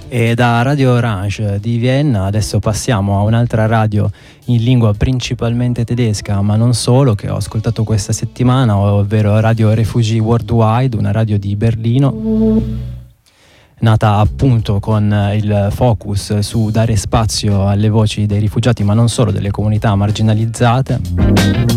E da Radio Orange di Vienna adesso passiamo a un'altra radio in lingua principalmente tedesca, ma non solo, che ho ascoltato questa settimana, ovvero Radio Refugee Worldwide, una radio di Berlino, nata appunto con il focus su dare spazio alle voci dei rifugiati, ma non solo, delle comunità marginalizzate.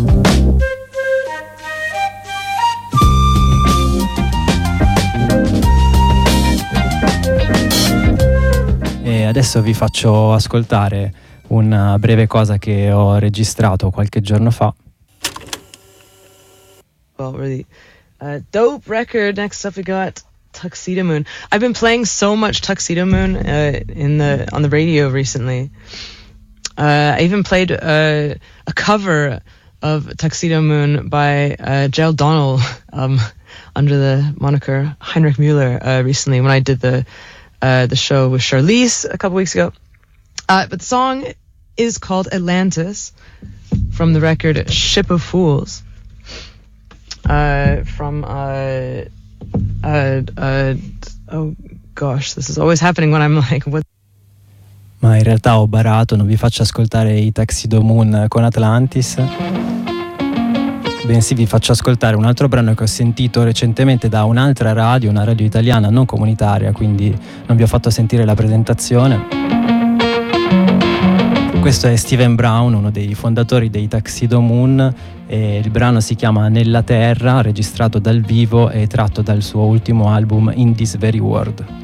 E adesso vi faccio ascoltare una breve cosa che ho registrato qualche giorno fa. Well, really dope record. Next up we got Tuxedo Moon. I've been playing so much Tuxedo Moon on the radio recently. I even played a cover of Tuxedo Moon by Gerald Donnell under the moniker Heinrich Müller recently when I did the show with Charlize a couple weeks ago. But the song is called Atlantis from the record Ship of Fools. From oh gosh, this is always happening when I'm like, what? Ma in realtà ho barato, non vi faccio ascoltare i Tuxedo Moon con Atlantis, bensì vi faccio ascoltare un altro brano che ho sentito recentemente da un'altra radio, una radio italiana non comunitaria, quindi non vi ho fatto sentire la presentazione. Questo è Steven Brown, uno dei fondatori dei Tuxedo Moon, e il brano si chiama Nella Terra, registrato dal vivo e tratto dal suo ultimo album In This Very World.